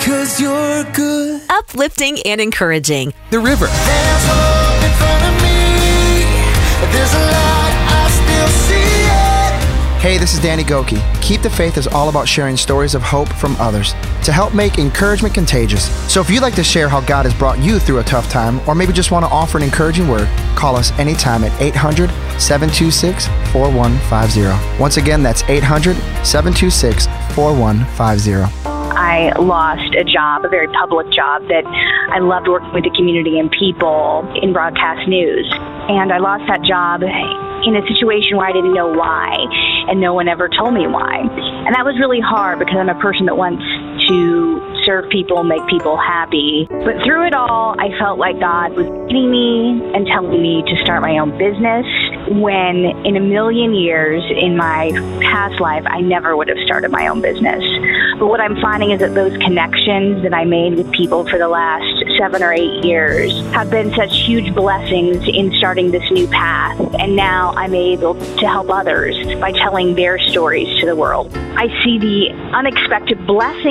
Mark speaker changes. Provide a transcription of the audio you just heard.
Speaker 1: 'cause you're good.
Speaker 2: Uplifting and encouraging.
Speaker 1: The River. There's hope in front of me. There's a light, I still see it.
Speaker 3: Hey, this is Danny Goki. Keep the Faith is all about sharing stories of hope from others to help make encouragement contagious. So if you'd like to share how God has brought you through a tough time, or maybe just want to offer an encouraging word, call us anytime at 800-726-4150. Once again, that's 800-726-4150.
Speaker 4: I lost a job, a very public job that I loved working with the community and people in broadcast news. And I lost that job in a situation where I didn't know why, and no one ever told me why. And that was really hard because I'm a person that wants to serve people, make people happy. But through it all, I felt like God was leading me and telling me to start my own business, when in a million years in my past life, I never would have started my own business. But what I'm finding is that those connections that I made with people for the last 7 or 8 years have been such huge blessings in starting this new path. And now I'm able to help others by telling their stories to the world. I see the unexpected blessing